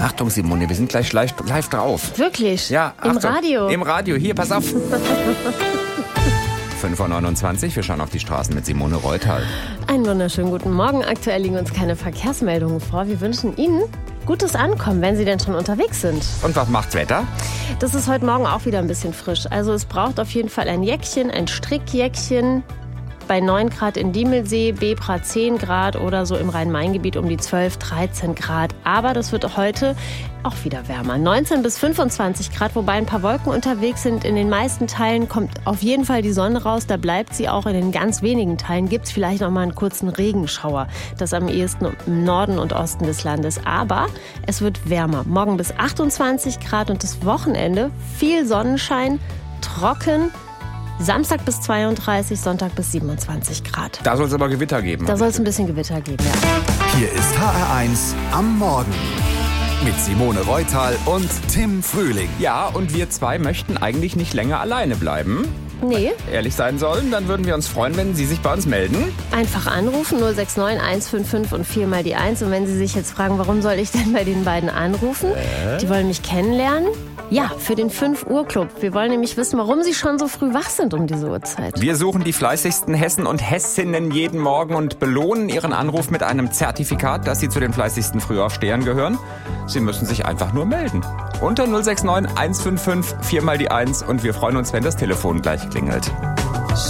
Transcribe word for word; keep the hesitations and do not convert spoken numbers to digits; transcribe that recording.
Achtung, Simone, wir sind gleich live, live drauf. Wirklich? Ja, Im Achtung. Radio? Im Radio, hier, pass auf. fünf Uhr neunundzwanzig, wir schauen auf die Straßen mit Simone Reutal. Einen wunderschönen guten Morgen. Aktuell liegen uns keine Verkehrsmeldungen vor. Wir wünschen Ihnen gutes Ankommen, wenn Sie denn schon unterwegs sind. Und was macht's Wetter? Das ist heute Morgen auch wieder ein bisschen frisch. Also es braucht auf jeden Fall ein Jäckchen, ein Strickjäckchen. Bei neun Grad in Diemelsee, Bebra zehn Grad oder so im Rhein-Main-Gebiet um die zwölf, dreizehn Grad. Aber das wird heute auch wieder wärmer. neunzehn bis fünfundzwanzig Grad, wobei ein paar Wolken unterwegs sind. In den meisten Teilen kommt auf jeden Fall die Sonne raus. Da bleibt sie auch. In den ganz wenigen Teilen gibt es vielleicht noch mal einen kurzen Regenschauer. Das am ehesten im Norden und Osten des Landes. Aber es wird wärmer. Morgen bis achtundzwanzig Grad und das Wochenende viel Sonnenschein, trocken. Samstag bis zweiunddreißig, Sonntag bis siebenundzwanzig Grad. Da soll es aber Gewitter geben. Da soll es ein bisschen Gewitter geben, ja. Hier ist H R eins am Morgen mit Simone Reutal und Tim Frühling. Ja, und wir zwei möchten eigentlich nicht länger alleine bleiben. Nee. Ehrlich sein sollen, dann würden wir uns freuen, wenn Sie sich bei uns melden. Einfach anrufen, null sechs neun eins fünf fünf und vier mal die eins. Und wenn Sie sich jetzt fragen, warum soll ich denn bei den beiden anrufen? Äh? Die wollen mich kennenlernen. Ja, für den fünf Uhr Club. Wir wollen nämlich wissen, warum Sie schon so früh wach sind um diese Uhrzeit. Wir suchen die fleißigsten Hessen und Hessinnen jeden Morgen und belohnen Ihren Anruf mit einem Zertifikat, dass Sie zu den fleißigsten Frühaufstehern gehören. Sie müssen sich einfach nur melden. Unter null sechs neun eins fünf fünf vier mal die eins und wir freuen uns, wenn das Telefon gleich klingelt.